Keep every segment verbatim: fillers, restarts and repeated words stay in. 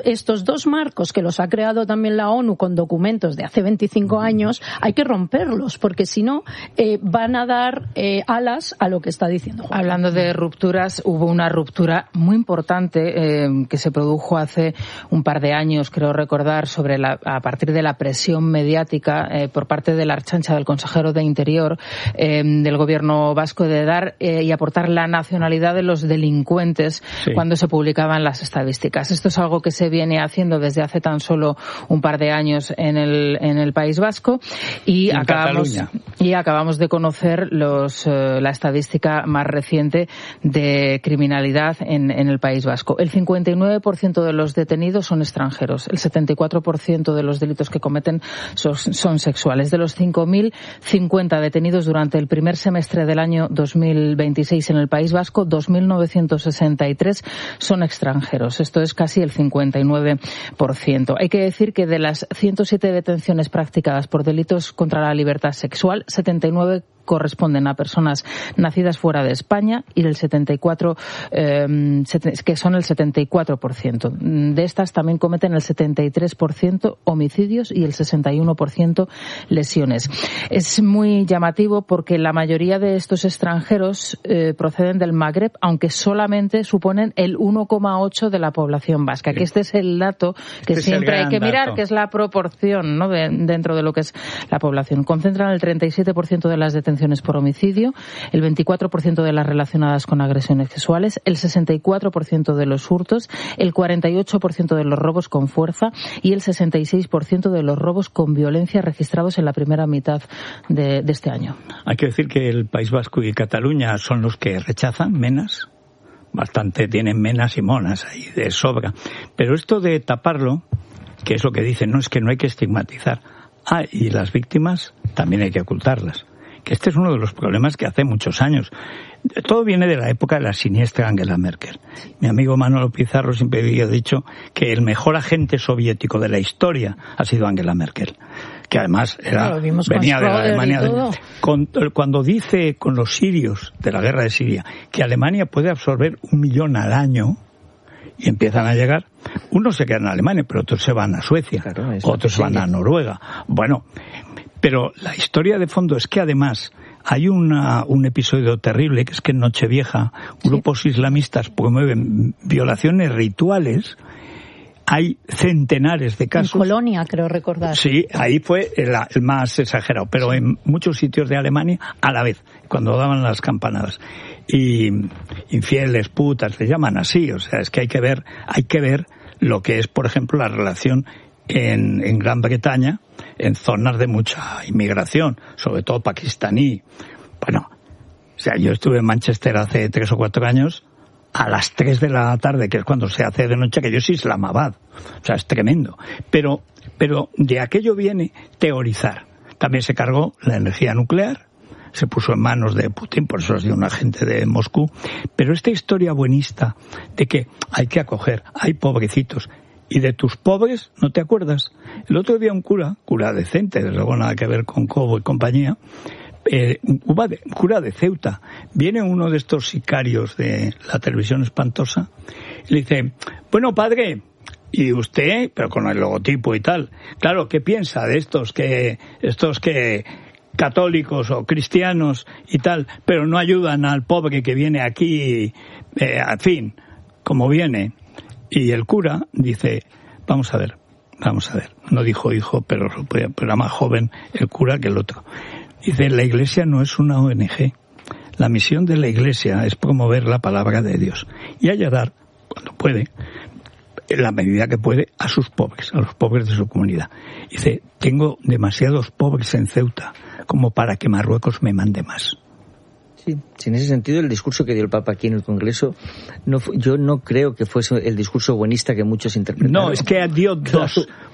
estos dos marcos que los ha creado también la ONU con documentos de hace veinticinco años, hay que romperlos, porque si no eh, van a dar eh, alas a lo que está diciendo Juan. Hablando de rupturas, hubo una ruptura muy importante eh, que se produjo hace un par de años, creo recordar, sobre la, a partir de la presión mediática eh, por parte de la Ertzaintza, del consejero de Interior eh, del gobierno vasco, de dar eh, y aportar la nacionalidad de los delincuentes sí. cuando se publicaban las estadísticas. Esto es algo que se viene haciendo desde hace tan solo un par de años en el en el País Vasco y en acabamos Cataluña. y acabamos de conocer los eh, la estadística más reciente de criminalidad en, en el País Vasco. El cincuenta y nueve por ciento de los detenidos son extranjeros, el setenta y cuatro por ciento de los delitos que cometen son, son sexuales. De los cinco mil cincuenta detenidos durante el primer semestre del año dos mil veintiséis en el País Vasco, dos mil novecientos sesenta y tres son extranjeros. Esto es casi el cincuenta y nueve por ciento. Hay que decir que de las ciento siete detenciones practicadas por delitos contra la libertad sexual, setenta y nueve corresponden a personas nacidas fuera de España y del setenta y cuatro eh, que son el setenta y cuatro por ciento. De estas también cometen el setenta y tres por ciento homicidios y el sesenta y uno por ciento lesiones. Es muy llamativo porque la mayoría de estos extranjeros eh, proceden del Magreb, aunque solamente suponen el uno coma ocho de la población vasca, sí. que este es el dato que este siempre hay que mirar, dato. que es la proporción, ¿no?, de, dentro de lo que es la población. Concentran el treinta y siete por ciento de las detenciones por homicidio, el veinticuatro por ciento de las relacionadas con agresiones sexuales, el sesenta y cuatro por ciento de los hurtos, el cuarenta y ocho por ciento de los robos con fuerza y el sesenta y seis por ciento de los robos con violencia registrados en la primera mitad de, de este año. Hay que decir que el País Vasco y Cataluña son los que rechazan menas. Bastante tienen menas y monas ahí de sobra. Pero esto de taparlo, que es lo que dicen, no es que no hay que estigmatizar. Ah, y las víctimas también hay que ocultarlas. Que este es uno de los problemas que hace muchos años. Todo viene de la época de la siniestra Angela Merkel. Mi amigo Manolo Pizarro siempre había dicho que el mejor agente soviético de la historia ha sido Angela Merkel, que además era claro, venía de la Alemania. De, con, cuando dice con los sirios de la guerra de Siria que Alemania puede absorber un millón al año y empiezan a llegar, unos se quedan en Alemania, pero otros se van a Suecia, claro, otros van a Noruega. Bueno, pero la historia de fondo es que además hay una, un episodio terrible, que es que en Nochevieja grupos ¿Sí? islamistas promueven violaciones rituales. Hay centenares de casos. En Colonia, creo recordar. Sí, ahí fue el, el más exagerado, pero sí. en muchos sitios de Alemania a la vez, cuando daban las campanadas. Y infieles, putas, le llaman así. O sea, es que hay que ver, hay que ver lo que es, por ejemplo, la relación en, en Gran Bretaña, en zonas de mucha inmigración, sobre todo pakistaní. Bueno, o sea, yo estuve en Manchester hace tres o cuatro años, a las tres de la tarde, que es cuando se hace de noche, que yo soy Islamabad. O sea, es tremendo. Pero, pero de aquello viene teorizar. También se cargó la energía nuclear, se puso en manos de Putin, por eso es de un agente de Moscú. Pero esta historia buenista de que hay que acoger, hay pobrecitos, y de tus pobres no te acuerdas. El otro día un cura, cura decente, desde luego nada que ver con Cobo y compañía, eh, un cura de, un cura de Ceuta, viene uno de estos sicarios de la televisión espantosa y le dice, bueno padre, y usted, pero con el logotipo y tal, claro, ¿qué piensa de estos que, estos que católicos o cristianos y tal, pero no ayudan al pobre que viene aquí, eh, al fin, como viene? Y el cura dice, vamos a ver, vamos a ver. No dijo hijo, pero, pero era más joven el cura que el otro. Dice, la Iglesia no es una O N G. La misión de la Iglesia es promover la palabra de Dios y ayudar, cuando puede, en la medida que puede, a sus pobres, a los pobres de su comunidad. Dice, tengo demasiados pobres en Ceuta como para que Marruecos me mande más. Sí, en ese sentido el discurso que dio el Papa aquí en el Congreso, no, yo no creo que fuese el discurso buenista que muchos interpretaron. No, es que dio dos,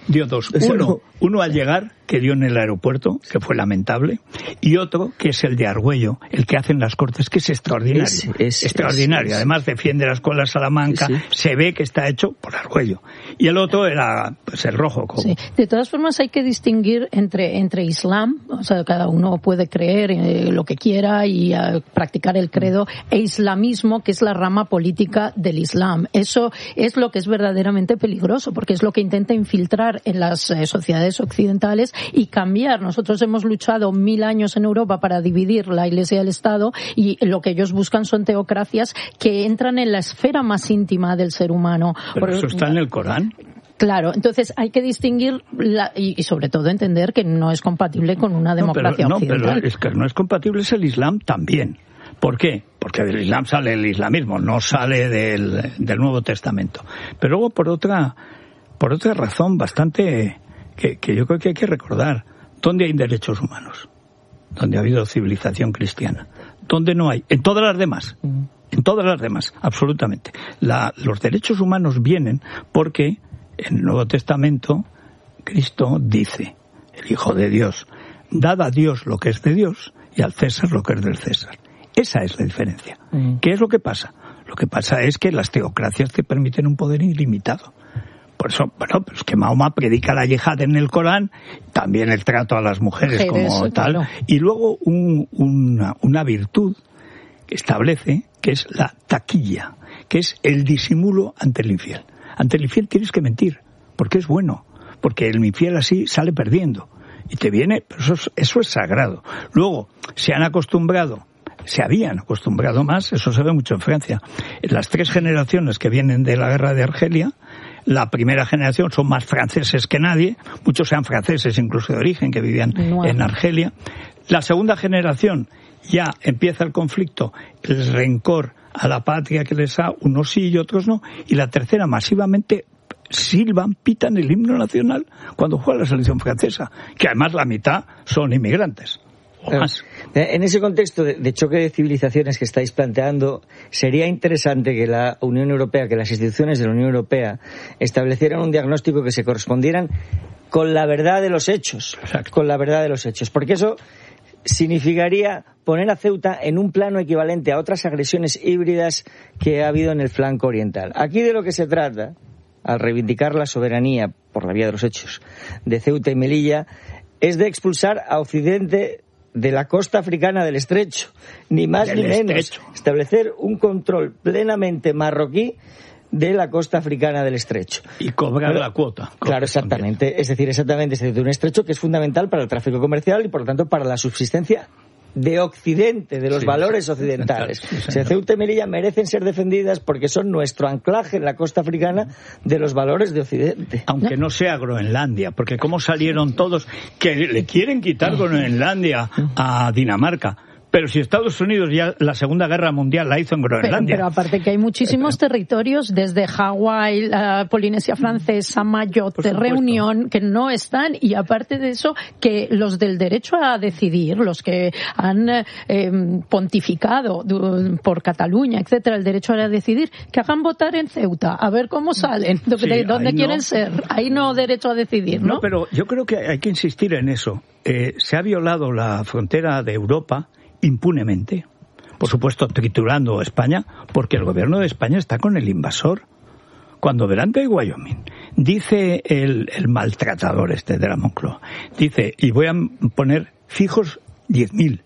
dio dos. Uno, uno al llegar, que dio en el aeropuerto, que fue lamentable, y otro, que es el de Argüello, el que hacen las Cortes, que es extraordinario. Es, es, extraordinario. Es, es. Además, defiende la Escuela de Salamanca, sí, sí. Se ve que está hecho por Argüello. Y el otro era pues el rojo. Como... Sí. De todas formas, hay que distinguir entre, entre Islam, o sea, cada uno puede creer eh, lo que quiera y uh, practicar el credo, e islamismo, que es la rama política del Islam. Eso es lo que es verdaderamente peligroso, porque es lo que intenta infiltrar en las eh, sociedades occidentales y cambiar. Nosotros hemos luchado mil años en Europa para dividir la Iglesia y el Estado, y lo que ellos buscan son teocracias que entran en la esfera más íntima del ser humano. Pero Por, eso está en el Corán. Claro, entonces hay que distinguir la, y, y sobre todo entender que no es compatible con una democracia no, pero, occidental. No, pero es que no es compatible, es el Islam también. ¿Por qué? Porque del Islam sale el islamismo, no sale del, del Nuevo Testamento. Pero luego por otra, por otra razón bastante que, que yo creo que hay que recordar. ¿Dónde hay derechos humanos? ¿Dónde ha habido civilización cristiana? ¿Dónde no hay? En todas las demás. En todas las demás, absolutamente. La, los derechos humanos vienen porque en el Nuevo Testamento Cristo dice, el Hijo de Dios, dad a Dios lo que es de Dios y al César lo que es del César. Esa es la diferencia. Mm. ¿Qué es lo que pasa? Lo que pasa es que las teocracias te permiten un poder ilimitado. Por eso, bueno, pues que Mahoma predica la yihad en el Corán, también el trato a las mujeres, mujeres como tal, claro. Y luego un, una, una virtud que establece, que es la taquilla, que es el disimulo ante el infiel. Ante el infiel tienes que mentir, porque es bueno, porque el infiel así sale perdiendo. Y te viene, pero eso es, eso es sagrado. Luego, se han acostumbrado, se habían acostumbrado más, eso se ve mucho en Francia. En las tres generaciones que vienen de la guerra de Argelia, la primera generación son más franceses que nadie, muchos sean franceses incluso de origen que vivían no. en Argelia. La segunda generación ya empieza el conflicto, el rencor a la patria que les da, unos sí y otros no, y la tercera masivamente silban, pitan el himno nacional cuando juega la selección francesa, que además la mitad son inmigrantes. O más. En ese contexto de, de choque de civilizaciones que estáis planteando, sería interesante que la Unión Europea, que las instituciones de la Unión Europea establecieran un diagnóstico que se correspondieran con la verdad de los hechos. Exacto. Con la verdad de los hechos. Porque eso significaría poner a Ceuta en un plano equivalente a otras agresiones híbridas que ha habido en el flanco oriental. Aquí de lo que se trata, al reivindicar la soberanía, por la vía de los hechos, de Ceuta y Melilla, es de expulsar a Occidente de la costa africana del Estrecho, ni más ni menos. Estrecho. Establecer un control plenamente marroquí de la costa africana del Estrecho. Y cobrar Pero, la cuota. Claro, exactamente. También. Es decir, exactamente, es decir, un estrecho que es fundamental para el tráfico comercial y, por lo tanto, para la subsistencia de Occidente, de los sí, valores occidentales. Sí, sí, Ceuta y Melilla merecen ser defendidas porque son nuestro anclaje en la costa africana de los valores de Occidente. Aunque no sea Groenlandia, porque como salieron todos que le quieren quitar Groenlandia a Dinamarca. Pero si Estados Unidos ya la Segunda Guerra Mundial la hizo en Groenlandia. Pero, pero aparte que hay muchísimos territorios, desde Hawái, la Polinesia Francesa, Mayotte, Reunión, que no están, y aparte de eso, que los del derecho a decidir, los que han eh, pontificado por Cataluña, etcétera, el derecho a decidir, que hagan votar en Ceuta, a ver cómo salen, sí, de dónde quieren no. ser. Ahí no derecho a decidir, ¿no? No, pero yo creo que hay que insistir en eso. Eh, se ha violado la frontera de Europa impunemente, por supuesto triturando España, porque el gobierno de España está con el invasor. Cuando delante de Wyoming dice el, el maltratador este de la Moncloa, dice, y voy a poner fijos diez mil,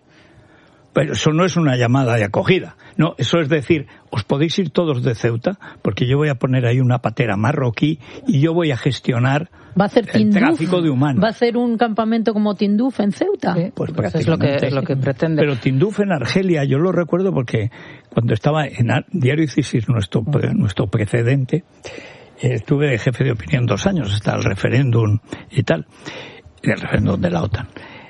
pero eso no es una llamada de acogida, no, eso es decir, os podéis ir todos de Ceuta, porque yo voy a poner ahí una patera marroquí y yo voy a gestionar ¿Va a hacer el Tinduf? Tráfico de humanos. ¿Va a hacer un campamento como Tinduf en Ceuta? Sí, pues, pues es lo que, es lo que pretende. Pero Tinduf en Argelia, yo lo recuerdo porque cuando estaba en Diario Icis, nuestro, nuestro precedente, estuve de jefe de opinión dos años, hasta el referéndum y tal, el referéndum de la OTAN.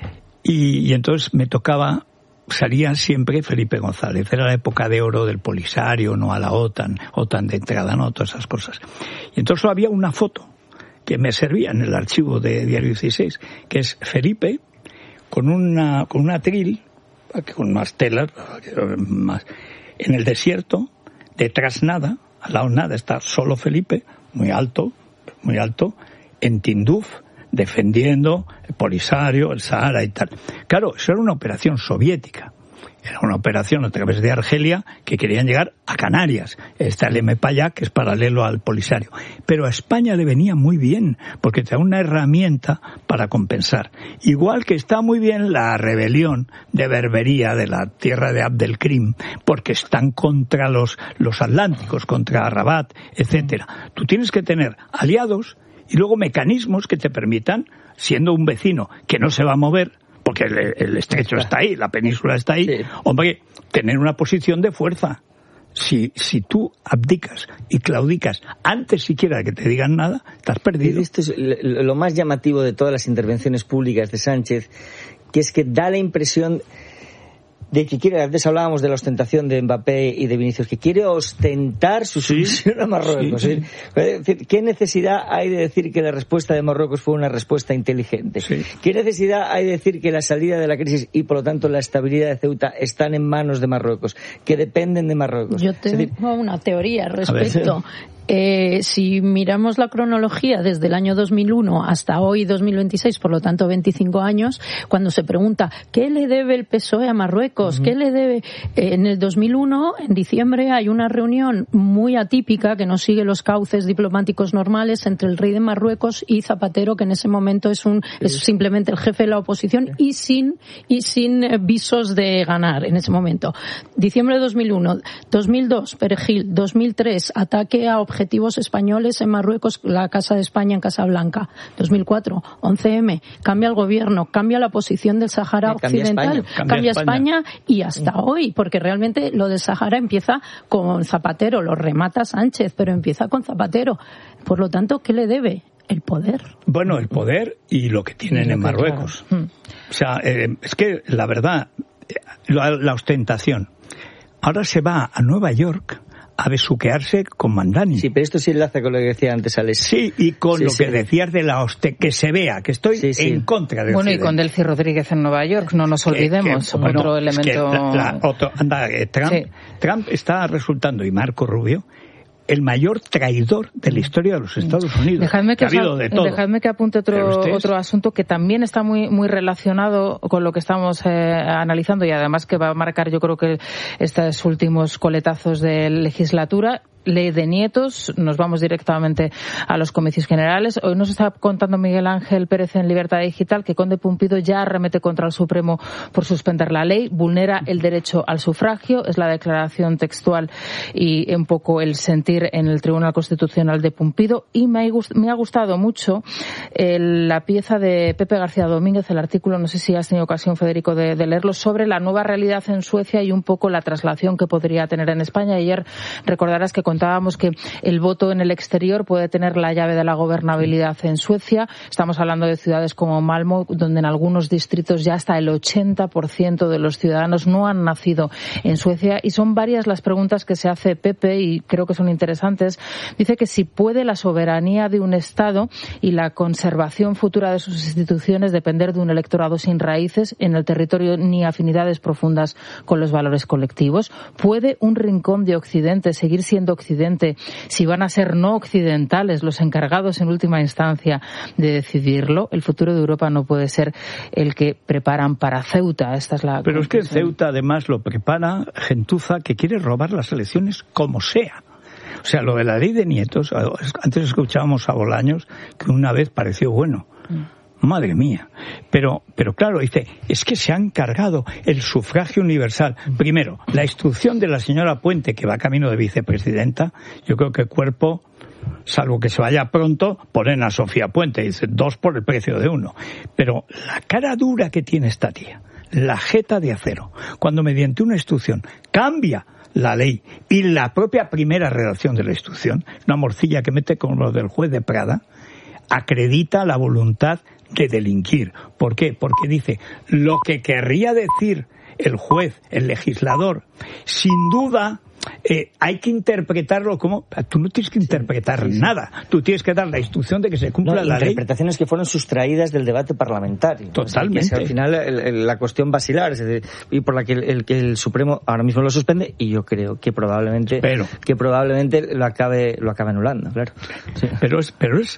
Y, y entonces me tocaba, salía siempre Felipe González, era la época de oro del Polisario, no a la OTAN, OTAN de entrada, no, todas esas cosas. Y entonces había una foto que me servía en el archivo de Diario dieciséis, que es Felipe con una con un atril, con más telas, más, en el desierto, detrás nada, al lado nada, está solo Felipe, muy alto, muy alto, en Tinduf defendiendo el Polisario, el Sahara y tal. Claro, eso era una operación soviética. Era una operación a través de Argelia que querían llegar a Canarias. Está el M P A Y A, que es paralelo al Polisario. Pero a España le venía muy bien, porque te da una herramienta para compensar. Igual que está muy bien la rebelión de Berbería, de la tierra de Abdelkrim, porque están contra los, los atlánticos, contra Rabat, etcétera. Tú tienes que tener aliados y luego mecanismos que te permitan, siendo un vecino que no se va a mover, porque el, el estrecho está ahí, la península está ahí, sí. Hombre, tener una posición de fuerza. Si, si tú abdicas y claudicas antes siquiera de que te digan nada, estás perdido. Esto es lo más llamativo de todas las intervenciones públicas de Sánchez, que es que da la impresión de que quiere, antes hablábamos de la ostentación de Mbappé y de Vinicius, que quiere ostentar su sumisión sí, a Marruecos. Sí. ¿Qué necesidad hay de decir que la respuesta de Marruecos fue una respuesta inteligente? Sí. ¿Qué necesidad hay de decir que la salida de la crisis y, por lo tanto, la estabilidad de Ceuta están en manos de Marruecos, que dependen de Marruecos? Yo tengo decir, una teoría al respecto. Eh, si miramos la cronología desde el año dos mil uno hasta hoy dos mil veintiséis, por lo tanto veinticinco años, cuando se pregunta ¿qué le debe el P S O E a Marruecos? Uh-huh. ¿Qué le debe? Eh, en el dos mil uno, en diciembre, hay una reunión muy atípica que no sigue los cauces diplomáticos normales entre el rey de Marruecos y Zapatero, que en ese momento es un es simplemente el jefe de la oposición y sin y sin visos de ganar en ese momento. Diciembre de dos mil uno, dos mil dos, Perejil, dos mil tres, ataque a objetivos españoles en Marruecos, la Casa de España en Casablanca, dos mil cuatro, once eme, cambia el gobierno, cambia la posición del Sahara cambia Occidental, España. cambia, cambia España. España y hasta hoy, porque realmente lo del Sahara empieza con Zapatero, lo remata Sánchez, pero empieza con Zapatero. Por lo tanto, ¿qué le debe? El poder. Bueno, el poder y lo que tienen en Marruecos. Claro. O sea, eh, es que la verdad, la, la ostentación. Ahora se va a Nueva York a besuquearse con Mandani. Sí, pero esto sí enlaza con lo que decía antes, Alex. Sí, y con sí, lo sí. que decías de la hoste, que se vea, que estoy sí, sí. en contra de Bueno, Occidente. Y con Delcy Rodríguez en Nueva York, no nos olvidemos, que, que, bueno, otro elemento... Es que la, la, otro, anda, eh, Trump, sí. Trump está resultando, y Marco Rubio, el mayor traidor de la historia de los Estados Unidos. Dejadme que, ha habido de todo. Dejadme que apunte otro, otro asunto que también está muy, muy relacionado con lo que estamos eh, analizando y además que va a marcar, yo creo que estos últimos coletazos de legislatura. Ley de nietos, nos vamos directamente a los comicios generales. Hoy nos está contando Miguel Ángel Pérez en Libertad Digital que Conde Pumpido ya arremete contra el Supremo por suspender la ley, vulnera el derecho al sufragio, es la declaración textual y un poco el sentir en el Tribunal Constitucional de Pumpido, y me ha, me ha gustado mucho el, la pieza de Pepe García Domínguez, el artículo, no sé si has tenido ocasión, Federico, de, de leerlo, sobre la nueva realidad en Suecia y un poco la traslación que podría tener en España. Ayer recordarás que contábamos que el voto en el exterior puede tener la llave de la gobernabilidad en Suecia. Estamos hablando de ciudades como Malmö, donde en algunos distritos ya hasta el ochenta por ciento de los ciudadanos no han nacido en Suecia, y son varias las preguntas que se hace Pepe y creo que son interesantes. Dice que si puede la soberanía de un Estado y la conservación futura de sus instituciones depender de un electorado sin raíces en el territorio ni afinidades profundas con los valores colectivos. ¿Puede un rincón de Occidente seguir siendo Occidente si van a ser no occidentales los encargados en última instancia de decidirlo? El futuro de Europa no puede ser el que preparan para Ceuta. Esta es la Pero conclusión. Es que Ceuta además lo prepara gentuza que quiere robar las elecciones como sea. O sea, lo de la ley de nietos, antes escuchábamos a Bolaños que una vez pareció bueno. Mm. Madre mía. Pero, pero claro, dice, es que se han cargado el sufragio universal. Primero, la instrucción de la señora Puente, que va camino de vicepresidenta, yo creo que el cuerpo, salvo que se vaya pronto, ponen a Sofía Puente, dice, dos por el precio de uno. Pero la cara dura que tiene esta tía, la jeta de acero, cuando mediante una instrucción cambia la ley y la propia primera redacción de la instrucción, una morcilla que mete con lo del juez de Prada, acredita la voluntad de delinquir. ¿Por qué? Porque dice, lo que querría decir el juez, el legislador, sin duda eh, hay que interpretarlo como... Tú no tienes que interpretar sí, sí, nada. Sí. Tú tienes que dar la instrucción de que se cumpla no, la ley. Interpretaciones que fueron sustraídas del debate parlamentario. Totalmente. O sea, que es al final el, el, la cuestión basilar, es decir, y por la que el, el, que el Supremo ahora mismo lo suspende, y yo creo que probablemente, pero, que probablemente lo acabe, lo acabe anulando, claro. Sí. Pero es, pero es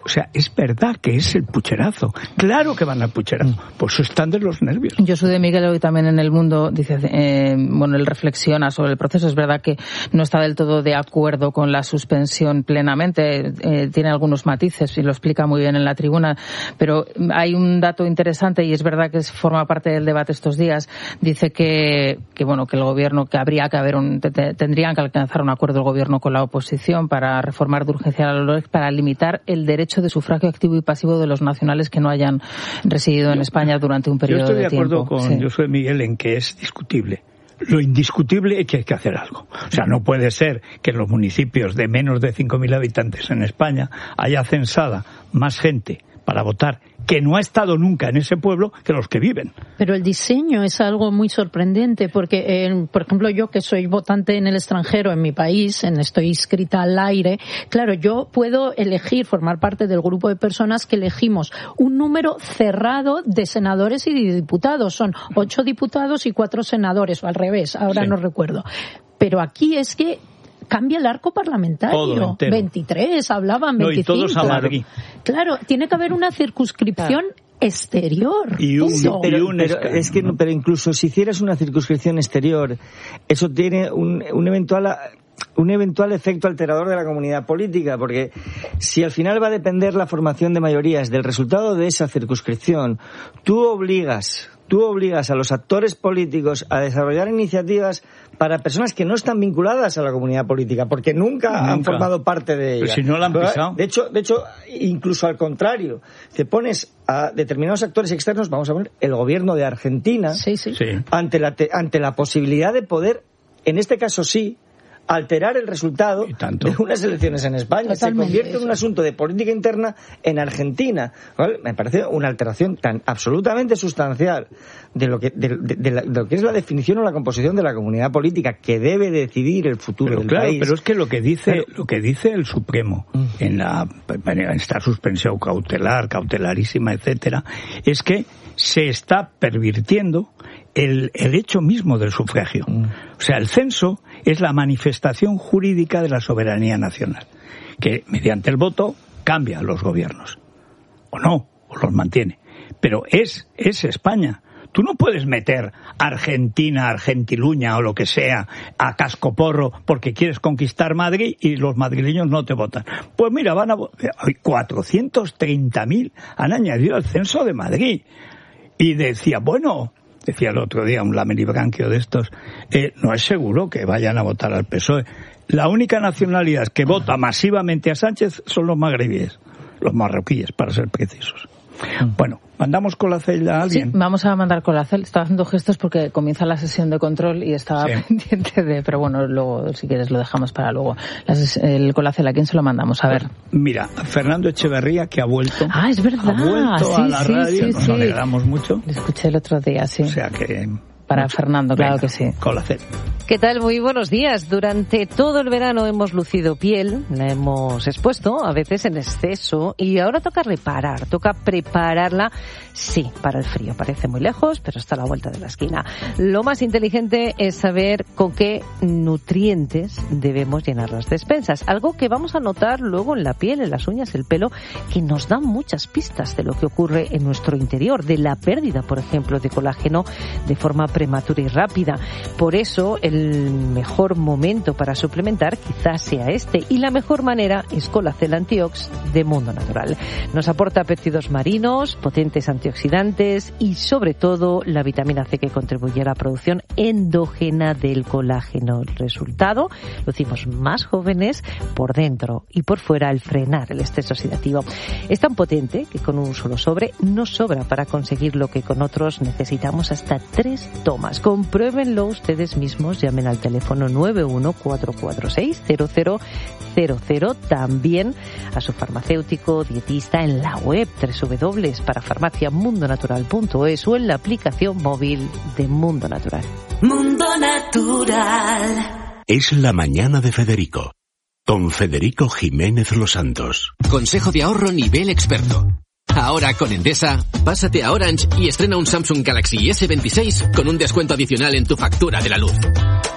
O sea, es verdad que es el pucherazo. Claro que van al pucherazo. Por eso están de los nervios. Josué de Miguel hoy también en El Mundo dice, eh, bueno, él reflexiona sobre el proceso. Es verdad que no está del todo de acuerdo con la suspensión plenamente. Eh, tiene algunos matices y lo explica muy bien en la tribuna. Pero hay un dato interesante y es verdad que forma parte del debate estos días. Dice que, que bueno, que el gobierno, que habría que haber un, tendrían que alcanzar un acuerdo el gobierno con la oposición para reformar de urgencia la LOREC para limitar el derecho de sufragio activo y pasivo de los nacionales que no hayan residido en España durante un periodo de tiempo. Yo estoy de acuerdo con sí. Josué Miguel en que es discutible. Lo indiscutible es que hay que hacer algo. O sea, no puede ser que en los municipios de menos de cinco mil habitantes en España haya censada más gente para votar que no ha estado nunca en ese pueblo que los que viven. Pero el diseño es algo muy sorprendente porque, eh, por ejemplo, yo que soy votante en el extranjero, en mi país, en, estoy inscrita al aire, claro, yo puedo elegir formar parte del grupo de personas que elegimos un número cerrado de senadores y de diputados. Son ocho diputados y cuatro senadores, o al revés, ahora sí. no recuerdo. Pero aquí es que cambia el arco parlamentario. veintitrés, hablaban veinticinco. No, y todos a Madrid. Claro, tiene que haber una circunscripción claro. exterior. Y un, pero, y un pero, es que, pero incluso si hicieras una circunscripción exterior, eso tiene un, un eventual... un eventual efecto alterador de la comunidad política, porque si al final va a depender la formación de mayorías del resultado de esa circunscripción, tú obligas, tú obligas a los actores políticos a desarrollar iniciativas para personas que no están vinculadas a la comunidad política, porque nunca, nunca. han formado parte de ella. Pero si no la han pisado. De hecho, de hecho, incluso al contrario, te pones a determinados actores externos, vamos a poner el gobierno de Argentina, sí, sí. Sí. ante la te, ante la posibilidad de poder, en este caso sí, alterar el resultado de unas elecciones en España. Totalmente. Se convierte en un asunto de política interna en Argentina. ¿Vale? Me parece una alteración tan absolutamente sustancial de lo que de, de, de, la, de lo que es la definición o la composición de la comunidad política que debe decidir el futuro pero del claro, país. Pero es que lo que dice pero, lo que dice el Supremo uh-huh. en la en esta suspensión cautelar, cautelarísima, etcétera, es que se está pervirtiendo el, el hecho mismo del sufragio. Uh-huh. O sea, el censo es la manifestación jurídica de la soberanía nacional, que mediante el voto cambia a los gobiernos, o no, o los mantiene, pero es, es España. Tú no puedes meter Argentina, Argentiluña o lo que sea a cascoporro porque quieres conquistar Madrid y los madrileños no te votan. Pues mira, van a cuatrocientos treinta mil han añadido al censo de Madrid. Y decía, bueno, decía el otro día un lameribranquio de estos, eh, no es seguro que vayan a votar al P S O E. La única nacionalidad que vota masivamente a Sánchez son los magrebíes, los marroquíes, para ser precisos. Bueno, ¿mandamos Colacel a alguien? Sí, vamos a mandar Colacel. Estaba haciendo gestos porque comienza la sesión de control y estaba sí. pendiente de... Pero bueno, luego, si quieres, lo dejamos para luego. Las, el Colacel, ¿a quién se lo mandamos? A ver. Mira, Fernando Echeverría, que ha vuelto. Ah, es verdad. Ha vuelto sí, a la sí, radio. Sí, Nos sí. alegramos mucho. Lo escuché el otro día, sí. O sea que... Para mucho. Fernando, claro Venga, que sí. Colacel. ¿Qué tal? Muy buenos días. Durante todo el verano hemos lucido piel, la hemos expuesto, a veces en exceso, y ahora toca reparar, toca prepararla, sí, para el frío. Parece muy lejos, pero está a la vuelta de la esquina. Lo más inteligente es saber con qué nutrientes debemos llenar las despensas. Algo que vamos a notar luego en la piel, en las uñas, el pelo, que nos da muchas pistas de lo que ocurre en nuestro interior, de la pérdida, por ejemplo, de colágeno de forma prematura y rápida. Por eso, el El mejor momento para suplementar quizás sea este, y la mejor manera es Colacel Antiox de Mundo Natural. Nos aporta péptidos marinos, potentes antioxidantes y sobre todo la vitamina C que contribuye a la producción endógena del colágeno. El resultado, lucimos más jóvenes por dentro y por fuera al frenar el estrés oxidativo. Es tan potente que con un solo sobre nos sobra para conseguir lo que con otros necesitamos hasta tres tomas. Compruébenlo ustedes mismos. Llamen al teléfono nueve uno cuatro cuatro seis cero cero cero cero, también a su farmacéutico dietista en la web doble u doble u doble u punto para farmacia mundo natural punto es o en la aplicación móvil de Mundo Natural. Mundo Natural. Es la mañana de Federico, con Federico Jiménez Los Santos. Consejo de ahorro nivel experto. Ahora con Endesa, pásate a Orange y estrena un Samsung Galaxy ese veintiséis con un descuento adicional en tu factura de la luz.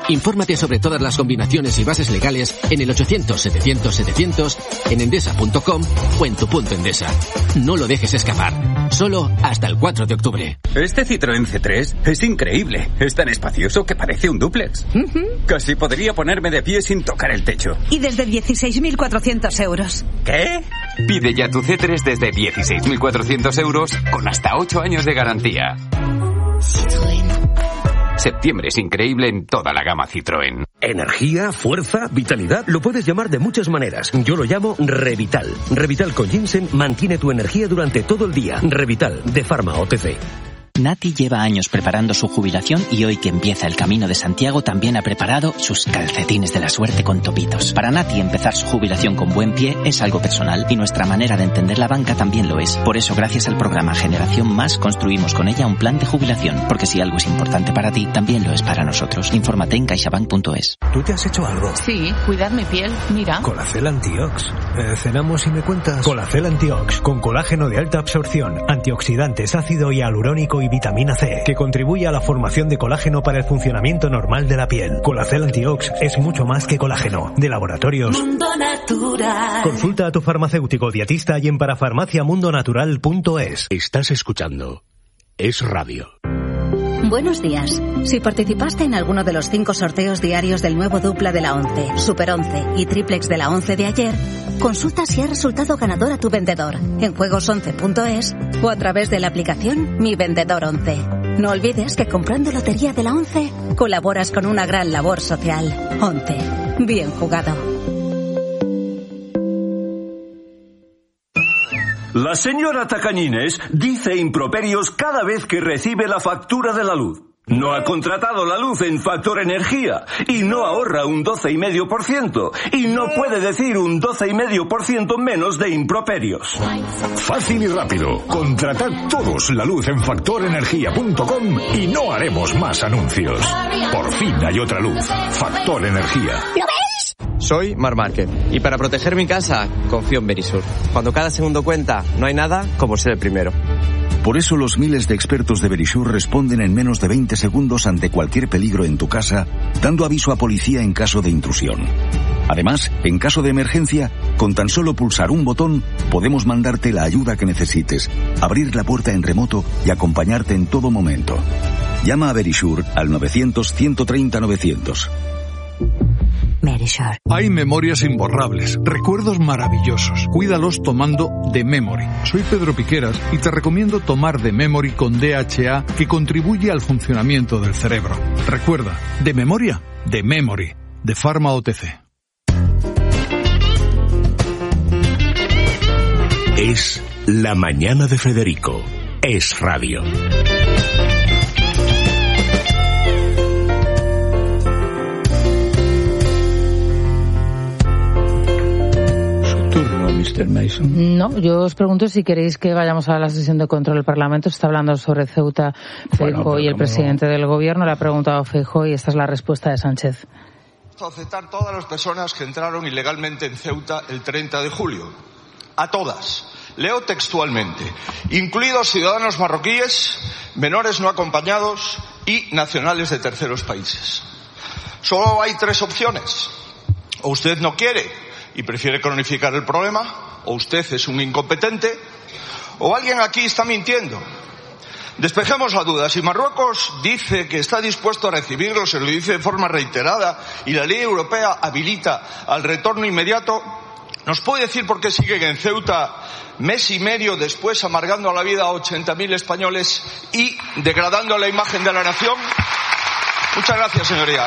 Infórmate sobre todas las combinaciones y bases legales en el ochocientos setecientos setecientos, en endesa punto com o en tu punto Endesa. No lo dejes escapar. Solo hasta el cuatro de octubre. Este Citroën C tres es increíble. Es tan espacioso que parece un dúplex. Uh-huh. Casi podría ponerme de pie sin tocar el techo. Y desde dieciséis mil cuatrocientos euros. ¿Qué? Pide ya tu C tres desde dieciséis mil cuatrocientos euros con hasta ocho años de garantía. Citroën. Septiembre es increíble en toda la gama Citroën. Energía, fuerza, vitalidad, lo puedes llamar de muchas maneras. Yo lo llamo Revital. Revital con ginseng mantiene tu energía durante todo el día. Revital, de Pharma O T C. Nati lleva años preparando su jubilación y hoy que empieza el Camino de Santiago también ha preparado sus calcetines de la suerte con topitos. Para Nati empezar su jubilación con buen pie es algo personal y nuestra manera de entender la banca también lo es. Por eso gracias al programa Generación Más construimos con ella un plan de jubilación, porque si algo es importante para ti, también lo es para nosotros. Infórmate en caixabank punto es. ¿Tú te has hecho algo? Sí, cuidar mi piel, mira. Colacel Antiox. Eh, ¿Cenamos y me cuentas? Colacel Antiox, con colágeno de alta absorción, antioxidantes, ácido hialurónico y vitamina C, que contribuye a la formación de colágeno para el funcionamiento normal de la piel. Colacel Antiox es mucho más que colágeno. De Laboratorios Mundo Natural. Consulta a tu farmacéutico dietista y en parafarmacia mundo natural punto es. Estás escuchando Es Radio. Buenos días. Si participaste en alguno de los cinco sorteos diarios del nuevo dupla de la once, Super once y triplex de la once de ayer, consulta si ha resultado ganador a tu vendedor en juegos once punto es o a través de la aplicación Mi Vendedor once. No olvides que comprando lotería de la once colaboras con una gran labor social. once. Bien jugado. La señora Tacañines dice improperios cada vez que recibe la factura de la luz. No ha contratado la luz en Factor Energía y no ahorra un doce coma cinco por ciento y no puede decir un doce coma cinco por ciento menos de improperios. Fácil y rápido. Contratad todos la luz en factor energía punto com y no haremos más anuncios. Por fin hay otra luz. Factor Energía. ¿Lo veis? Soy Mar Márquez y para proteger mi casa confío en Verisur. Cuando cada segundo cuenta, no hay nada como ser el primero. Por eso los miles de expertos de Verisur responden en menos de veinte segundos ante cualquier peligro en tu casa, dando aviso a policía en caso de intrusión. Además, en caso de emergencia, con tan solo pulsar un botón, podemos mandarte la ayuda que necesites, abrir la puerta en remoto y acompañarte en todo momento. Llama a Verisur al novecientos, ciento treinta, novecientos. Verisur. Hay memorias imborrables, recuerdos maravillosos. Cuídalos tomando The Memory. Soy Pedro Piqueras y te recomiendo tomar The Memory con D H A, que contribuye al funcionamiento del cerebro. Recuerda, de memoria, The Memory, de Pharma O T C. Es La Mañana de Federico. Es Radio. mister Mason. No, yo os pregunto si queréis que vayamos a la sesión de control del Parlamento. Se está hablando sobre Ceuta, Feijóo bueno, y el presidente no... del Gobierno. Le ha preguntado a Feijóo y esta es la respuesta de Sánchez. Aceptar todas las personas que entraron ilegalmente en Ceuta el treinta de julio. A todas. Leo textualmente. Incluidos ciudadanos marroquíes, menores no acompañados y nacionales de terceros países. Solo hay tres opciones. O usted no quiere y prefiere cronificar el problema, o usted es un incompetente, o alguien aquí está mintiendo. Despejemos la duda. Si Marruecos dice que está dispuesto a recibirlos, se lo dice de forma reiterada, y la ley europea habilita al retorno inmediato, ¿nos puede decir por qué siguen en Ceuta mes y medio después amargando la vida a ochenta mil españoles y degradando la imagen de la nación? Muchas gracias, señoría.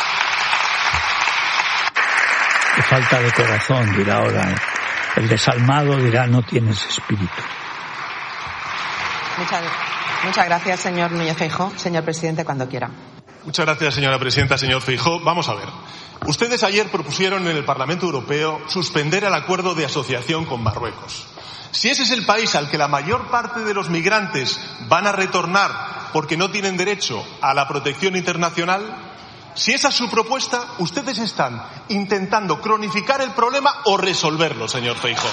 Falta de corazón, dirá ahora. El desalmado dirá, no tienes espíritu. Muchas, muchas gracias, señor Núñez Feijóo. Señor presidente, cuando quiera. Muchas gracias, señora presidenta. Señor Feijóo, vamos a ver. Ustedes ayer propusieron en el Parlamento Europeo suspender el acuerdo de asociación con Marruecos. Si ese es el país al que la mayor parte de los migrantes van a retornar porque no tienen derecho a la protección internacional, si esa es su propuesta, ustedes están intentando cronificar el problema o resolverlo, señor Feijóo.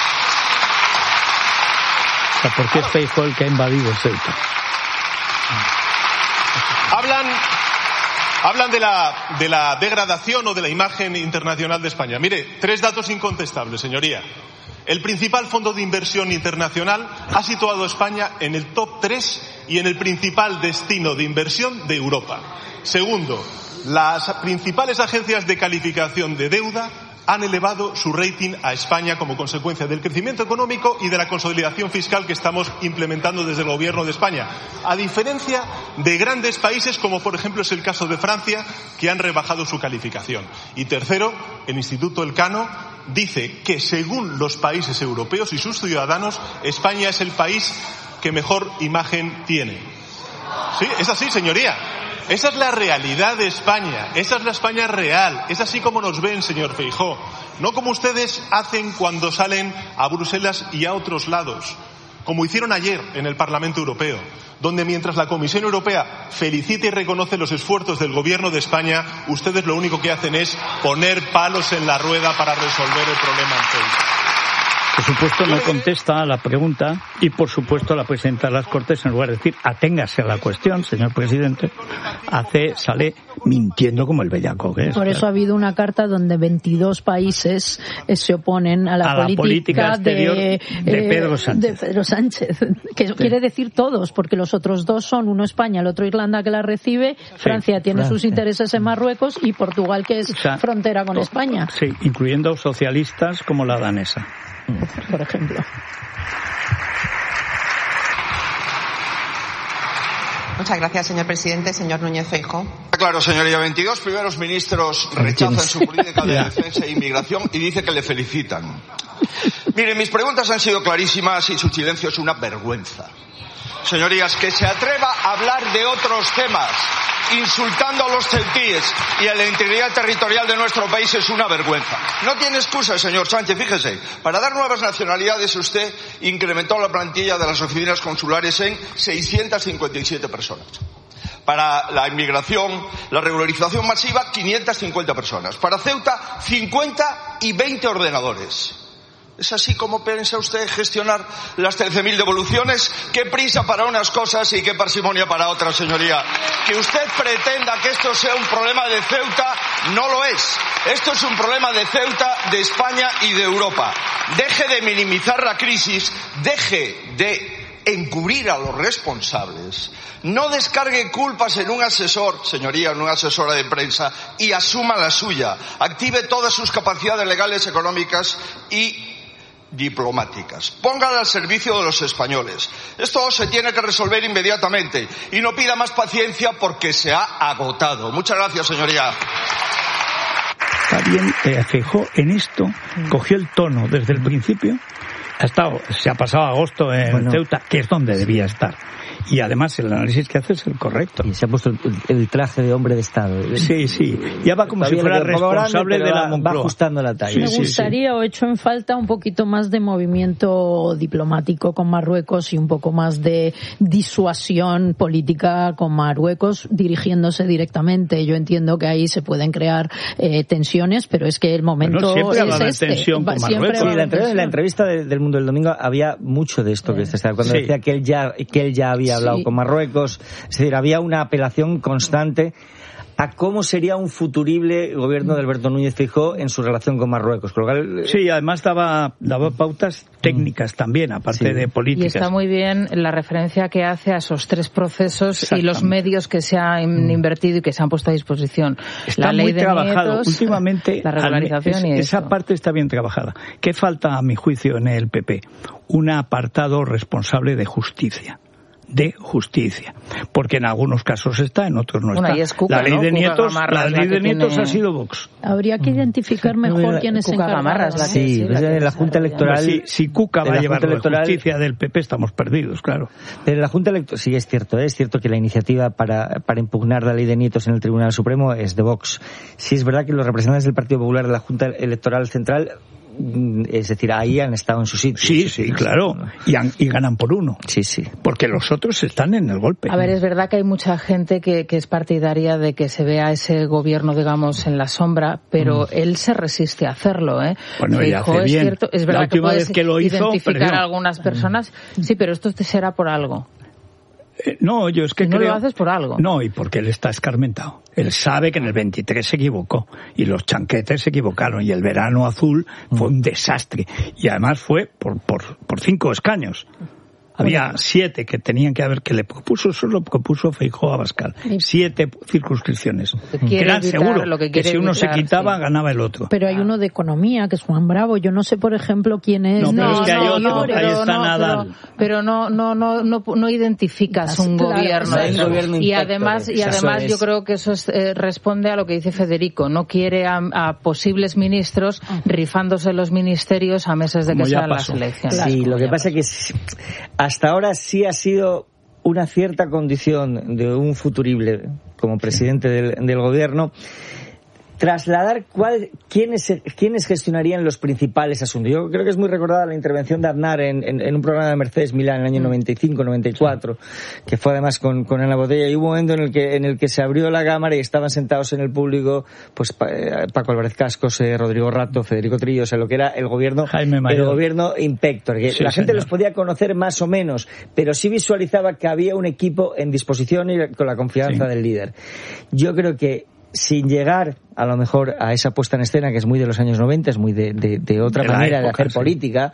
¿Por qué es Feijóo el que ha invadido Ceuta? Hablan, Hablan de la, de la degradación o de la imagen internacional de España. Mire, tres datos incontestables, señoría. El principal fondo de inversión internacional ha situado a España en el top tres y en el principal destino de inversión de Europa. Segundo, las principales agencias de calificación de deuda han elevado su rating a España como consecuencia del crecimiento económico y de la consolidación fiscal que estamos implementando desde el Gobierno de España, a diferencia de grandes países como por ejemplo es el caso de Francia, que han rebajado su calificación. Y tercero, el Instituto Elcano dice que según los países europeos y sus ciudadanos, España es el país que mejor imagen tiene. Sí, es así, señoría. Esa es la realidad de España, esa es la España real, es así como nos ven, señor Feijóo, no como ustedes hacen cuando salen a Bruselas y a otros lados, como hicieron ayer en el Parlamento Europeo, donde mientras la Comisión Europea felicita y reconoce los esfuerzos del Gobierno de España, ustedes lo único que hacen es poner palos en la rueda para resolver el problema en Ceuta. Por supuesto no contesta a la pregunta y por supuesto la presidenta de las Cortes, en lugar de decir aténgase a la cuestión, señor presidente, hace, sale mintiendo como el bellaco que es. Por eso ha habido una carta donde veintidós países eh, se oponen a la, a política, la política exterior de, de, Pedro Sánchez. de Pedro Sánchez, que sí. Quiere decir todos, porque los otros dos son uno España, el otro Irlanda que la recibe, Francia sí, tiene Francia. sus intereses en Marruecos y Portugal que es o sea, frontera con España. Sí, incluyendo socialistas como la danesa. Por ejemplo. Muchas gracias, señor presidente. Señor Núñez Feijóo. Claro, señoría. veintidós primeros ministros rechazan su política de defensa e inmigración y dice que le felicitan. Miren, mis preguntas han sido clarísimas y su silencio es una vergüenza. Señorías, que se atreva a hablar de otros temas, insultando a los ceutíes y a la integridad territorial de nuestro país es una vergüenza. No tiene excusa, señor Sánchez, fíjese. Para dar nuevas nacionalidades usted incrementó la plantilla de las oficinas consulares en seiscientas cincuenta y siete personas. Para la inmigración, la regularización masiva, quinientas cincuenta personas. Para Ceuta, cincuenta y veinte ordenadores. ¿Es así como piensa usted gestionar las trece mil devoluciones? Qué prisa para unas cosas y qué parsimonia para otras, señoría. Que usted pretenda que esto sea un problema de Ceuta, no lo es. Esto es un problema de Ceuta, de España y de Europa. Deje de minimizar la crisis, deje de encubrir a los responsables, no descargue culpas en un asesor, señoría, en una asesora de prensa, y asuma la suya. Active todas sus capacidades legales, económicas y diplomáticas. Póngala al servicio de los españoles. Esto se tiene que resolver inmediatamente y no pida más paciencia porque se ha agotado. Muchas gracias, señoría. Está bien, eh, Feijóo en esto cogió el tono desde el principio. Ha estado, se ha pasado agosto en bueno, Ceuta, que es donde debía estar. Y además el análisis que hace es el correcto. Y se ha puesto el, el traje de hombre de Estado. Sí, sí. Ya va como Todavía si fuera responsable grande, de la Moncloa. Va ajustando la talla. Sí, Me sí, gustaría, sí. o hecho en falta, un poquito más de movimiento diplomático con Marruecos y un poco más de disuasión política con Marruecos, dirigiéndose directamente. Yo entiendo que ahí se pueden crear eh, tensiones, pero es que el momento bueno, siempre es va este. Tensión con Marruecos. Sí, la, entrevista, la entrevista de, del Mundo del Domingo había mucho de esto, que sí. cuando sí. decía que él ya, que él ya había hablado sí. con Marruecos, es decir, había una apelación constante a cómo sería un futurible gobierno de Alberto Núñez Feijóo en su relación con Marruecos. Sí, además daba, daba pautas técnicas también, aparte sí. de políticas. Y está muy bien la referencia que hace a esos tres procesos y los medios que se han mm. invertido y que se han puesto a disposición. Está la ley muy de trabajado. nietos, últimamente, la regularización es, y esa eso. parte está bien trabajada. ¿Qué falta, a mi juicio, en el P P? Un apartado responsable de justicia. de justicia, porque en algunos casos está, en otros no bueno, está. Cuca, la ley ¿no? de nietos, la la ley de nietos tiene... ha sido Vox. Habría que identificar mejor quién es encargado. Sí, sí, la, la, la Junta Electoral. Si, si Cuca va a llevar la justicia del P P, estamos perdidos, claro. Pero la Junta Electoral, sí es cierto, ¿eh? es cierto que la iniciativa para, para impugnar la ley de nietos en el Tribunal Supremo es de Vox. Sí es verdad que los representantes del Partido Popular de la Junta Electoral Central, es decir, ahí han estado en su sitio. Sí, sí, claro. Y, han, y ganan por uno. Sí, sí. Porque los otros están en el golpe. A ver, es verdad que hay mucha gente que, que es partidaria de que se vea ese gobierno, digamos, en la sombra, pero mm. él se resiste a hacerlo, ¿eh? Bueno, y hace es bien. Cierto, es verdad la última que vez que lo hizo, identificar perdió. a algunas personas, sí, pero esto será por algo. Eh, no, yo es que no creo... lo haces por algo. No, y porque él está escarmentado. Él sabe que en el veintitrés se equivocó y los chanquetes se equivocaron y el verano azul fue un desastre y además fue por por por cinco escaños. Había bueno. siete que tenían que haber, que le propuso, eso lo propuso Feijóo a Abascal. Siete circunscripciones. Que eran seguro que, que si uno evitar, se quitaba, sí. ganaba el otro. Pero hay uno de economía, que es Juan Bravo. Yo no sé, por ejemplo, quién es. No, pero no, es que hay no, otro, no, ahí pero, está no, Nadal. Pero, pero no, no, no, no, no identificas un claro, gobierno. Hay un gobierno y además, y además es. yo creo que eso es, eh, responde a lo que dice Federico. No quiere a, a posibles ministros rifándose los ministerios a meses de que sean las elecciones. Sí, lo que pasa es que hasta ahora sí ha sido una cierta condición de un futurible como presidente del, del gobierno trasladar cuál, quiénes, quiénes gestionarían los principales asuntos. Yo creo que es muy recordada la intervención de Aznar en, en, en un programa de Mercedes Milán en el año noventa y cinco noventa y cuatro, que fue además con, con Ana Botella, y hubo un momento en el que en el que se abrió la cámara y estaban sentados en el público pues Paco Álvarez Cascos, eh, Rodrigo Rato, Federico Trillo, o sea, lo que era el gobierno, el gobierno Inspector, que sí, la gente señor. los podía conocer más o menos, pero sí visualizaba que había un equipo en disposición y con la confianza sí. del líder. Yo creo que sin llegar a lo mejor a esa puesta en escena que es muy de los años noventa, es muy de, de, de otra de manera época, de hacer sí. política,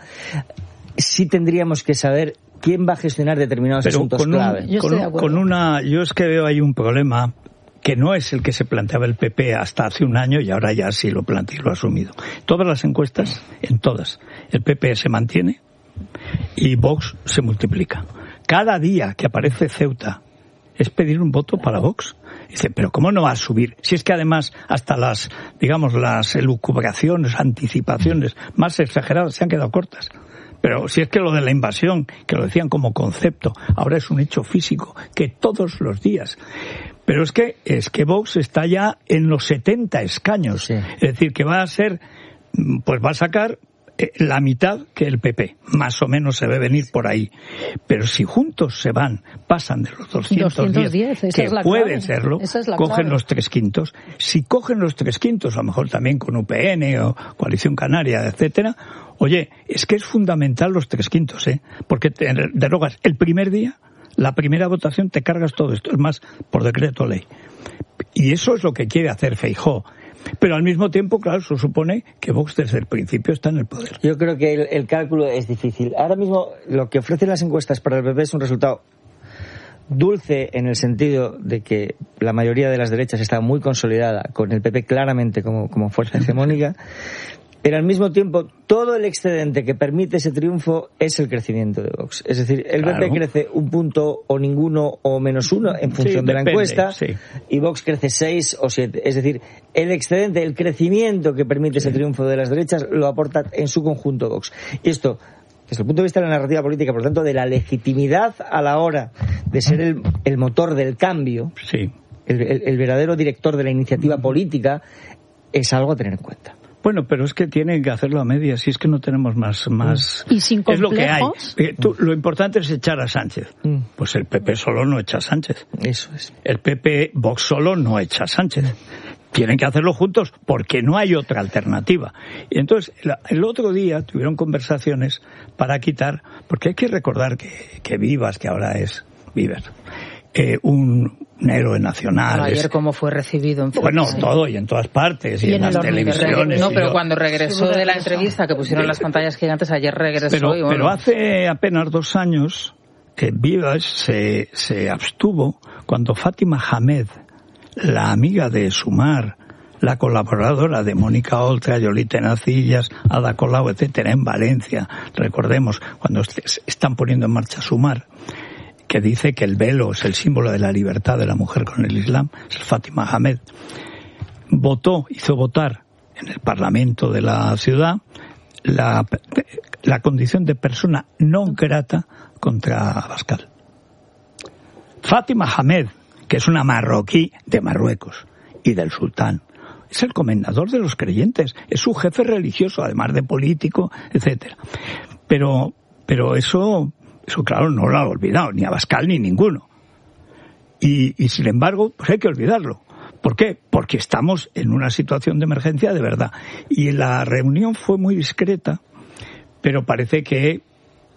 sí tendríamos que saber quién va a gestionar determinados Pero asuntos con clave. Un, yo con, con una, yo es que veo ahí un problema que no es el que se planteaba el P P hasta hace un año y ahora ya sí lo plantea y lo ha asumido. Todas las encuestas, en todas, el P P se mantiene y Vox se multiplica. Cada día que aparece Ceuta es pedir un voto para Vox. Dice, pero ¿cómo no va a subir? Si es que además hasta las, digamos, las elucubraciones, anticipaciones más exageradas se han quedado cortas. Pero si es que lo de la invasión, que lo decían como concepto, ahora es un hecho físico, que todos los días. Pero es que, es que Vox está ya en los setenta escaños. Sí. Es decir, que va a ser, pues va a sacar la mitad que el P P, más o menos se ve venir por ahí. Pero si juntos se van, pasan de los doscientos diez, que es pueden serlo, es cogen clave. los tres quintos. Si cogen los tres quintos, a lo mejor también con U P N o Coalición Canaria, etcétera, oye, es que es fundamental los tres quintos, ¿eh? Porque te derogas el primer día, la primera votación, te cargas todo esto, es más, por decreto ley. Y eso es lo que quiere hacer Feijóo. Pero al mismo tiempo, claro, eso supone que Vox desde el principio está en el poder. Yo creo que el, el cálculo es difícil. Ahora mismo lo que ofrecen las encuestas para el P P es un resultado dulce en el sentido de que la mayoría de las derechas está muy consolidada, con el P P claramente como, como fuerza hegemónica. Pero al mismo tiempo, todo el excedente que permite ese triunfo es el crecimiento de Vox. Es decir, el claro. P P crece un punto o ninguno o menos uno en función sí, de la depende, encuesta sí. y Vox crece seis o siete. Es decir, el excedente, el crecimiento que permite sí. ese triunfo de las derechas lo aporta en su conjunto Vox. Y esto, desde el punto de vista de la narrativa política, por lo tanto, de la legitimidad a la hora de ser el, el motor del cambio, sí. el, el, el verdadero director de la iniciativa política, es algo a tener en cuenta. Bueno, pero es que tienen que hacerlo a medias, si es que no tenemos más... más ¿Y sin complejos? Es lo que hay. Eh, tú, lo importante es echar a Sánchez. Mm. Pues el P P solo no echa a Sánchez. Eso es. El P P, Vox solo no echa a Sánchez. Tienen que hacerlo juntos porque no hay otra alternativa. Y entonces, la, el otro día tuvieron conversaciones para quitar... Porque hay que recordar que, que Vivas, que ahora es Viver, eh, un... un héroe nacional. Ayer es... cómo fue recibido en Bueno, sí. todo y en todas partes y, y en, en las televisiones. No, pero yo... cuando regresó de la entrevista que pusieron en las pantallas gigantes, ayer regresó. Pero, y bueno. pero hace apenas dos años que Vivas se, se abstuvo cuando Fátima Hamed, la amiga de Sumar, la colaboradora de Mónica Oltra, Yolita Nacillas, Ada Colau, etcétera, en Valencia, recordemos, cuando están poniendo en marcha Sumar, que dice que el velo es el símbolo de la libertad de la mujer con el Islam, es el Fátima Hamed, votó, hizo votar en el Parlamento de la ciudad la, la condición de persona no grata contra Abascal. Fátima Hamed, que es una marroquí de Marruecos y del sultán, es el comendador de los creyentes, es su jefe religioso, además de político, etcétera. Pero, pero eso... Eso, claro, no lo ha olvidado, ni Abascal ni ninguno. Y, y, sin embargo, pues hay que olvidarlo. ¿Por qué? Porque estamos en una situación de emergencia de verdad. Y la reunión fue muy discreta, pero parece que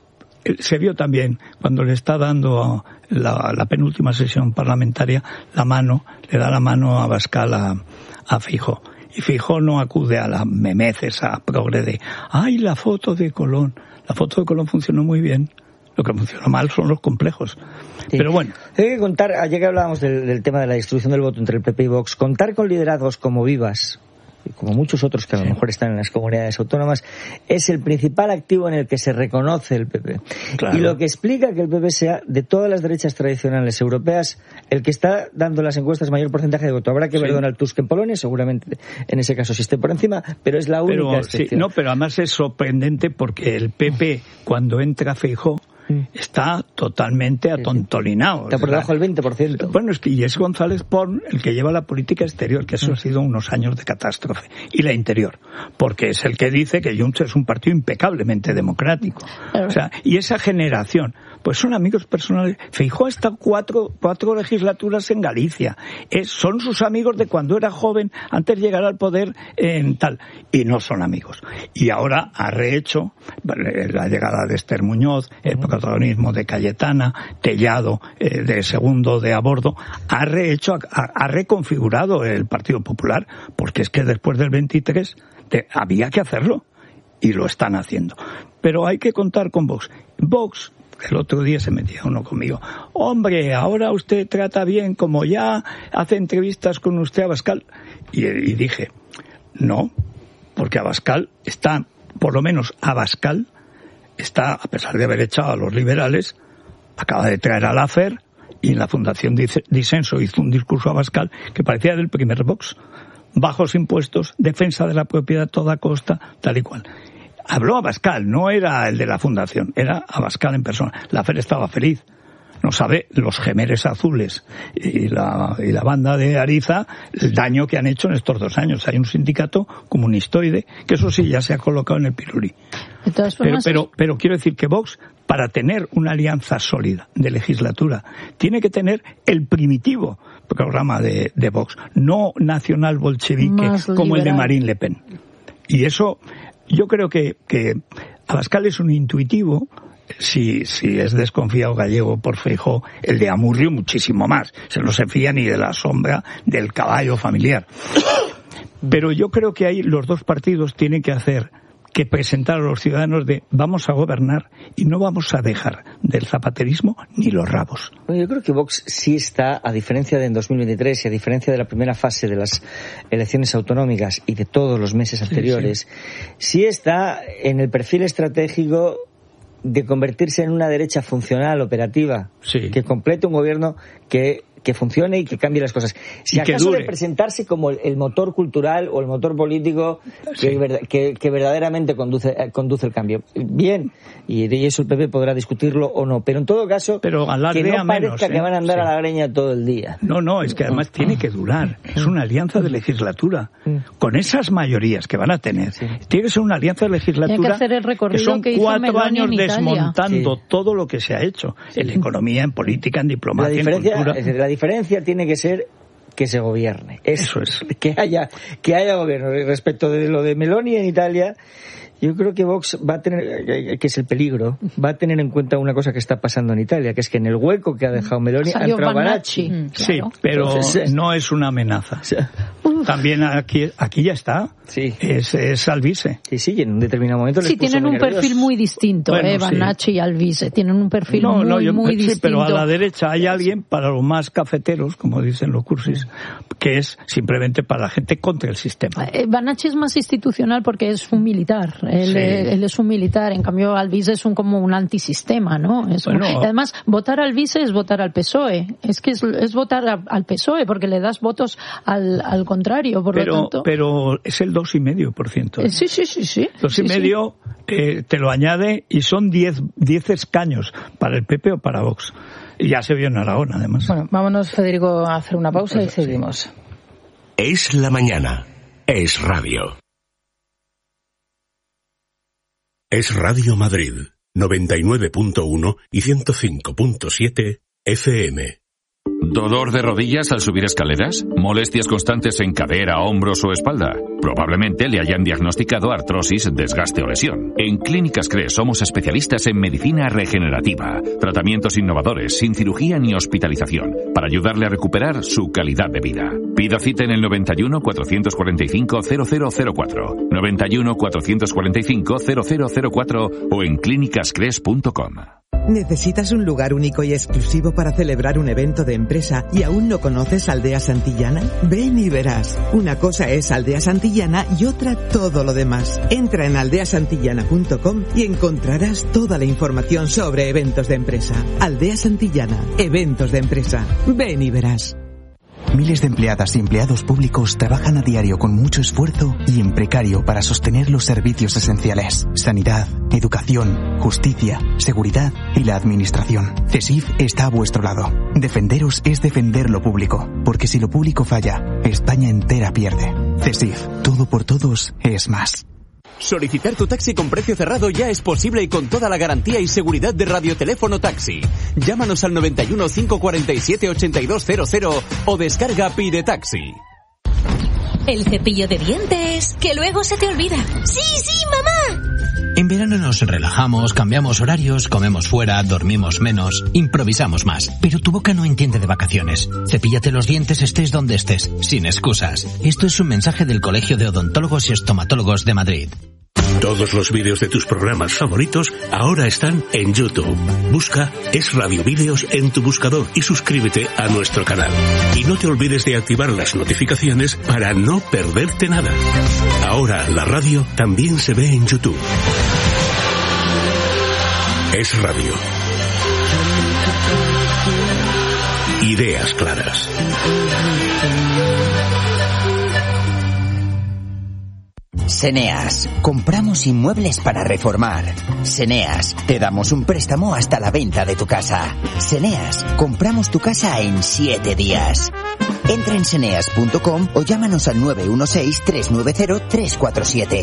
se vio también cuando le está dando la, la penúltima sesión parlamentaria la mano, le da la mano a Abascal a, a Feijóo. Y Feijóo no acude a la memez esa progre de ¡ay, la foto de Colón! La foto de Colón funcionó muy bien. Lo que funcionó mal son los complejos. Sí. Pero bueno. Hay que contar, ayer que hablábamos del, del tema de la distribución del voto entre el P P y Vox, contar con liderazgos como Vivas, como muchos otros que a lo sí. mejor están en las comunidades autónomas, es el principal activo en el que se reconoce el P P. Claro. Y lo que explica que el P P sea, de todas las derechas tradicionales europeas, el que está dando las encuestas mayor porcentaje de voto. Habrá que sí. ver Donald Tusk en Polonia, seguramente en ese caso sí esté por encima, pero es la única pero, excepción. Sí, no, pero además es sorprendente porque el P P, cuando entra Feijóo, está totalmente atontolinado. Está por debajo del veinte por ciento. Bueno, es que y es González Pons el que lleva la política exterior, que eso ha sido unos años de catástrofe. Y la interior, porque es el que dice que Junts es un partido impecablemente democrático. O sea, y esa generación, pues son amigos personales. Feijóo ha estado cuatro, cuatro legislaturas en Galicia. Es, son sus amigos de cuando era joven, antes de llegar al poder en tal. Y no son amigos. Y ahora ha rehecho la llegada de Esther Muñoz, el protagonismo de Cayetana, Tellado, eh, de segundo de a bordo, ha rehecho, ha, ha reconfigurado el Partido Popular, porque es que después del veintitrés te, había que hacerlo, y lo están haciendo. Pero hay que contar con Vox. Vox, el otro día se metía uno conmigo, hombre, ahora usted trata bien, como ya hace entrevistas con usted a Abascal, y, y dije, no, porque Abascal está, por lo menos Abascal, está, a pesar de haber echado a los liberales, acaba de traer a Laffer y en la Fundación Disenso hizo un discurso a Abascal que parecía del primer Vox. Bajos impuestos, defensa de la propiedad a toda costa, tal y cual. Habló Abascal, no era el de la Fundación, era Abascal en persona. Laffer estaba feliz. No sabe los Gemeres Azules y la, y la banda de Ariza el daño que han hecho en estos dos años. Hay un sindicato comunistoide que eso sí ya se ha colocado en el pirulí. Pero, pero, pero quiero decir que Vox, para tener una alianza sólida de legislatura, tiene que tener el primitivo programa de, de Vox, no nacional bolchevique como el de Marine Le Pen. Y eso, yo creo que, que Abascal es un intuitivo. Si, si es desconfiado Gallego por Feijóo, el de Amurrio muchísimo más. Se no se fía ni de la sombra del caballo familiar. Pero yo creo que ahí los dos partidos tienen que hacer que presentar a los ciudadanos de vamos a gobernar y no vamos a dejar del zapaterismo ni los rabos. Bueno, yo creo que Vox sí está, a diferencia de en dos mil veintitrés y a diferencia de la primera fase de las elecciones autonómicas y de todos los meses anteriores, sí, sí. sí está en el perfil estratégico de convertirse en una derecha funcional, operativa, sí. que complete un gobierno que, que funcione y que cambie las cosas. Si acaso de presentarse como el, el motor cultural o el motor político sí. que, que, que verdaderamente conduce, conduce el cambio. Bien, y de eso el P P podrá discutirlo o no, pero en todo caso, pero que no parezca menos, ¿eh? que van a andar sí. a la greña todo el día. No, no, es que además tiene que durar. Es una alianza de legislatura. Con esas mayorías que van a tener, sí. tiene que ser una alianza de legislatura que, hacer el recorrido que son que hizo cuatro años desmontando sí. todo lo que se ha hecho sí. en economía, en política, en diplomacia, la diferencia, en cultura. Es, la diferencia tiene que ser que se gobierne. Eso es. Que haya, que haya gobierno. Respecto de lo de Meloni en Italia, yo creo que Vox va a tener, que es el peligro, va a tener en cuenta una cosa que está pasando en Italia, que es que en el hueco que ha dejado Meloni ha entrado Banacci. Mm, sí, claro. pero Entonces, no es una amenaza. También aquí, aquí ya está. Sí. Es, es Alvise. Sí, sí, y en un determinado momento les Sí, puso tienen un nerviosos. perfil muy distinto, bueno, eh, Banacci sí. y Alvise. Tienen un perfil no, muy, no, yo, muy sí, distinto. Pero a la derecha hay alguien para los más cafeteros, como dicen los cursis, que es simplemente para la gente contra el sistema. Eh, Banacci es más institucional porque es un militar. Él, sí. eh, él es un militar. En cambio, Alvise es un, como un antisistema, ¿no? Es bueno, un, además, votar a Alvise es votar al P S O E. Es que es, es votar a, al P S O E porque le das votos al, al contrario, por pero, lo tanto. Pero es el dos coma cinco por ciento. Eh, sí, sí, sí, sí. Dos y sí, medio sí. Eh, te lo añade y son diez, diez escaños para el P P o para Vox. Y ya se vio en Aragón, además. Bueno, vámonos, Federico, a hacer una pausa pues, y seguimos. Sí. Es la mañana. Es radio. Es Radio Madrid, noventa y nueve punto uno y ciento cinco punto siete F M. ¿Dolor de rodillas al subir escaleras? ¿Molestias constantes en cadera, hombros o espalda? Probablemente le hayan diagnosticado artrosis, desgaste o lesión. En Clínicas Cres somos especialistas en medicina regenerativa, tratamientos innovadores, sin cirugía ni hospitalización, para ayudarle a recuperar su calidad de vida. Pida cita en el noventa y uno, cuatrocientos cuarenta y cinco, cero cero cero cuatro, noventa y uno, cuatrocientos cuarenta y cinco, cero cero cero cuatro o en clínicas cres punto com. ¿Necesitas un lugar único y exclusivo para celebrar un evento de empresa y aún no conoces Aldea Santillana? Ven y verás. Una cosa es Aldea Santillana y otra todo lo demás. Entra en aldea santillana punto com y encontrarás toda la información sobre eventos de empresa. Aldea Santillana, eventos de empresa. Ven y verás. Miles de empleadas y empleados públicos trabajan a diario con mucho esfuerzo y en precario para sostener los servicios esenciales: sanidad, educación, justicia, seguridad y la administración. CESIF está a vuestro lado. Defenderos es defender lo público, porque si lo público falla, España entera pierde. CESIF, todo por todos es más. Solicitar tu taxi con precio cerrado ya es posible y con toda la garantía y seguridad de Radioteléfono Taxi. Llámanos al noventa y uno, cinco cuarenta y siete, ochenta y dos cero cero o descarga Pide Taxi. El cepillo de dientes, que luego se te olvida. ¡Sí, sí, mamá! En verano nos relajamos, cambiamos horarios, comemos fuera, dormimos menos, improvisamos más. Pero tu boca no entiende de vacaciones. Cepíllate los dientes estés donde estés, sin excusas. Esto es un mensaje del Colegio de Odontólogos y Estomatólogos de Madrid. Todos los vídeos de tus programas favoritos ahora están en YouTube. Busca Es Radio Vídeos en tu buscador y suscríbete a nuestro canal. Y no te olvides de activar las notificaciones para no perderte nada. Ahora la radio también se ve en YouTube. Es Radio. Ideas claras. Seneas, compramos inmuebles para reformar. Seneas, te damos un préstamo hasta la venta de tu casa. Seneas, compramos tu casa en siete días. Entra en seneas punto com o llámanos al nueve uno seis, tres nueve cero, tres cuatro siete.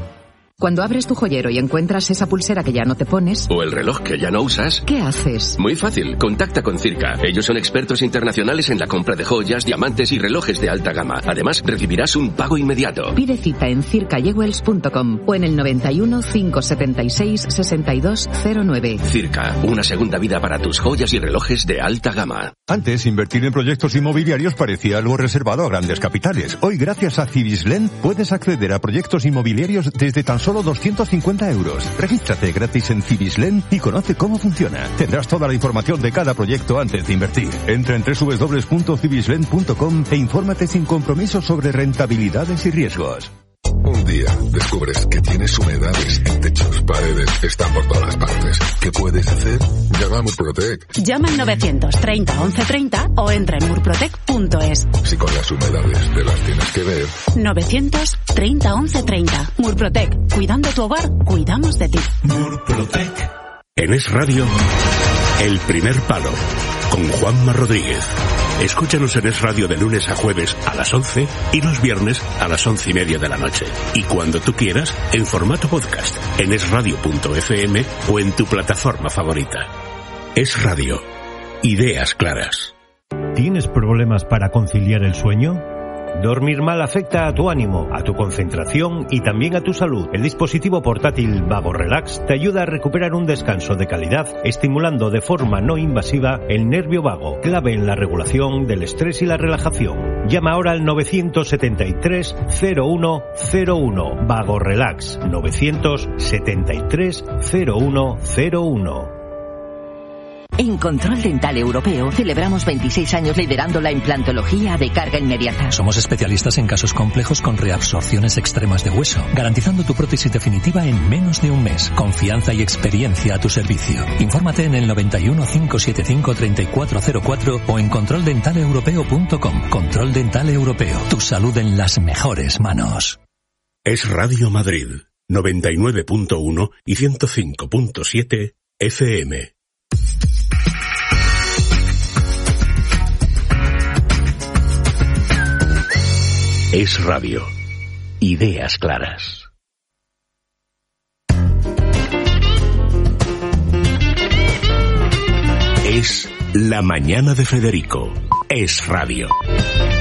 Cuando abres tu joyero y encuentras esa pulsera que ya no te pones... o el reloj que ya no usas... ¿qué haces? Muy fácil, contacta con Circa. Ellos son expertos internacionales en la compra de joyas, diamantes y relojes de alta gama. Además, recibirás un pago inmediato. Pide cita en circa jewels punto com o en el noventa y uno, cinco setenta y seis, sesenta y dos cero nueve. Circa, una segunda vida para tus joyas y relojes de alta gama. Antes, invertir en proyectos inmobiliarios parecía algo reservado a grandes capitales. Hoy, gracias a Cibislen, puedes acceder a proyectos inmobiliarios desde tan solo doscientos cincuenta euros. Regístrate gratis en Cibislen y conoce cómo funciona. Tendrás toda la información de cada proyecto antes de invertir. Entra en doble u doble u doble u punto cibislen punto com e infórmate sin compromiso sobre rentabilidades y riesgos. Un día descubres que tienes humedades en techos, paredes, están por todas partes. ¿Qué puedes hacer? Llama a Murprotec. Llama al novecientos treinta, once treinta o entra en murprotec punto es. Si con las humedades te las tienes que ver. novecientos treinta, once treinta. Murprotec. Cuidando tu hogar, cuidamos de ti. Murprotec. En Es Radio, El Primer Palo, con Juanma Rodríguez. Escúchanos en Es Radio de lunes a jueves a las once y los viernes a las once y media de la noche. Y cuando tú quieras, en formato podcast, en es radio punto efe eme o en tu plataforma favorita. Es Radio. Ideas claras. ¿Tienes problemas para conciliar el sueño? Dormir mal afecta a tu ánimo, a tu concentración y también a tu salud. El dispositivo portátil Vago Relax te ayuda a recuperar un descanso de calidad, estimulando de forma no invasiva el nervio vago, clave en la regulación del estrés y la relajación. Llama ahora al novecientos setenta y tres, cero uno cero uno. Vago Relax, novecientos setenta y tres, cero uno cero uno. En Control Dental Europeo celebramos veintiséis años liderando la implantología de carga inmediata. Somos especialistas en casos complejos con reabsorciones extremas de hueso, garantizando tu prótesis definitiva en menos de un mes. Confianza y experiencia a tu servicio. Infórmate en el noventa y uno, cinco setenta y cinco, treinta y cuatro cero cuatro o en control dental europeo punto com. Control Dental Europeo. Tu salud en las mejores manos. Es Radio Madrid, noventa y nueve punto uno y ciento cinco punto siete efe eme. Es Radio. Ideas claras. Es La Mañana de Federico. Es Radio.